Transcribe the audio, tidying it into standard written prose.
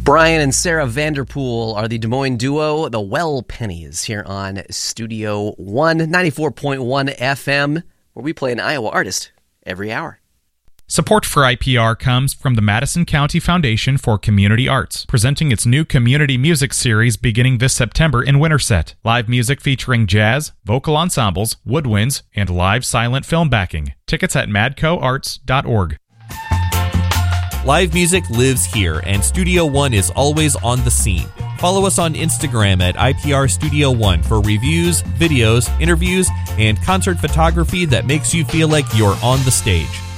Brian and Sarah Vanderpool are the Des Moines duo, the Well Pennies, here on Studio One, 94.1 FM, where we play an Iowa artist every hour. Support for IPR comes from the Madison County Foundation for Community Arts, presenting its new community music series beginning this September in Winterset. Live music featuring jazz, vocal ensembles, woodwinds, and live silent film backing. Tickets at madcoarts.org. Live music lives here, and Studio One is always on the scene. Follow us on Instagram at IPR Studio One for reviews, videos, interviews, and concert photography that makes you feel like you're on the stage.